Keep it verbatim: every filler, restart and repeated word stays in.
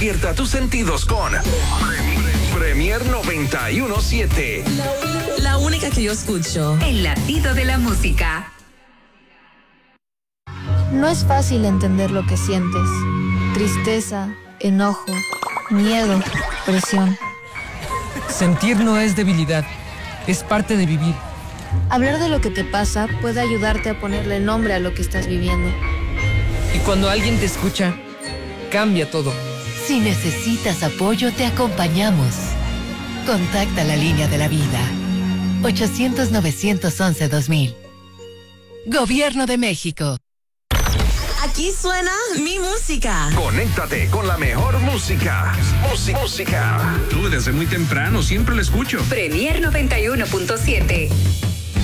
Despierta tus sentidos con Premier noventa y uno punto siete. La única que yo escucho. El latido de la música. No es fácil entender lo que sientes. Tristeza, enojo, miedo, presión. Sentir no es debilidad, es parte de vivir. Hablar de lo que te pasa puede ayudarte a ponerle nombre a lo que estás viviendo. Y cuando alguien te escucha, cambia todo. Si necesitas apoyo, te acompañamos. Contacta la línea de la vida. ochocientos, novecientos once, dos mil. Gobierno de México. Aquí suena mi música. Conéctate con la mejor música. Música. Música. Tú desde muy temprano siempre lo escucho. Premier noventa y uno punto siete.